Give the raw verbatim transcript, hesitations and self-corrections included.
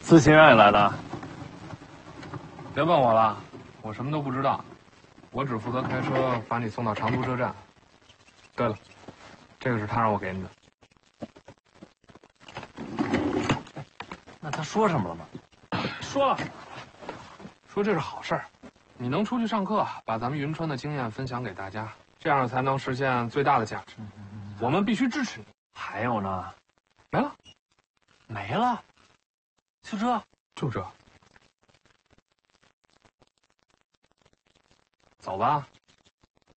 自行让你来的？ 别问我了，我什么都不知道，我只负责开车把你送到长途车站。对了，这个是他让我给你的。 那他说什么了吗？ 说了，说这是好事儿，你能出去上课，把咱们云川的经验分享给大家，这样才能实现最大的价值。我们必须支持你。 还有呢？ 没了， 没了，就这？ 就这。走吧。